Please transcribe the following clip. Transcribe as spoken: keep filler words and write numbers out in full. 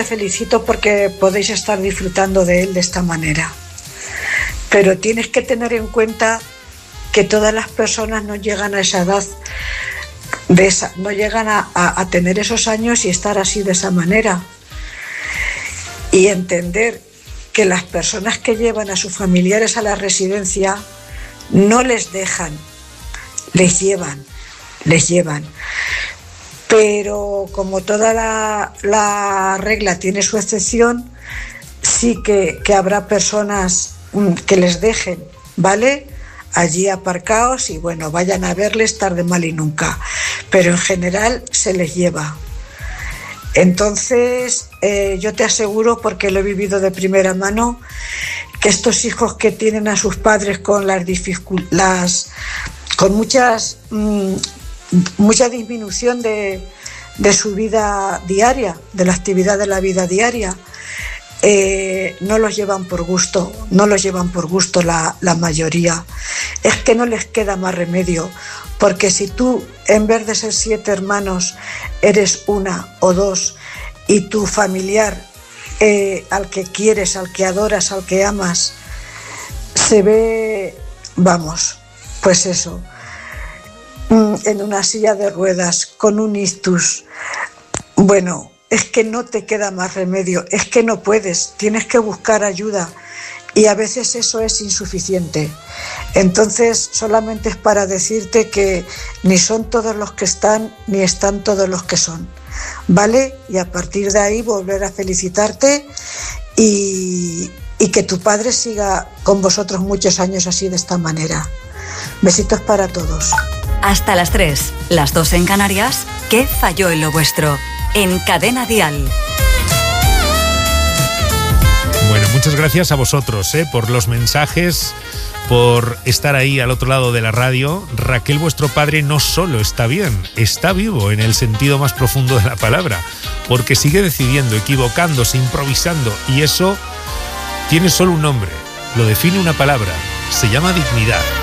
te felicito porque podéis estar disfrutando de él de esta manera. Pero tienes que tener en cuenta que todas las personas no llegan a esa edad, de esa, no llegan a, a, a tener esos años y estar así de esa manera. Y entender que las personas que llevan a sus familiares a la residencia no les dejan, les llevan, les llevan. Pero como toda la, la regla tiene su excepción, sí que, que habrá personas que les dejen, ¿vale?, allí aparcados y bueno, vayan a verles tarde, mal y nunca. Pero en general se les lleva. Entonces, eh, yo te aseguro, porque lo he vivido de primera mano, que estos hijos que tienen a sus padres con las dificultades, con muchas, mmm, mucha disminución de, de su vida diaria, de la actividad de la vida diaria, eh, no los llevan por gusto, no los llevan por gusto la, la mayoría. Es que no les queda más remedio, porque si tú, en vez de ser siete hermanos, eres una o dos, y tu familiar, eh, al que quieres, al que adoras, al que amas, se ve, vamos, pues eso, en una silla de ruedas, con un ictus, bueno, es que no te queda más remedio, es que no puedes, tienes que buscar ayuda, y a veces eso es insuficiente. Entonces solamente es para decirte que ni son todos los que están, ni están todos los que son, ¿vale? Y a partir de ahí volver a felicitarte y, y que tu padre siga con vosotros muchos años así, de esta manera. Besitos para todos. Hasta las tres, las dos en Canarias. ¿Qué falló en lo vuestro? En Cadena Dial. Bueno, muchas gracias a vosotros, ¿eh? por los mensajes, por estar ahí al otro lado de la radio. Raquel, vuestro padre no solo está bien, está vivo en el sentido más profundo de la palabra, porque sigue decidiendo, equivocándose, improvisando, y eso tiene solo un nombre, lo define una palabra, se llama dignidad.